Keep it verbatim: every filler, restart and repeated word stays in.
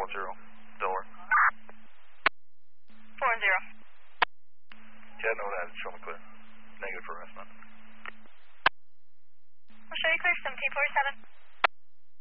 one zero. Delaware. four and zero. Yeah, no, that. Show me clear. Negative for harassment. We'll show you clear, seventeen forty-seven.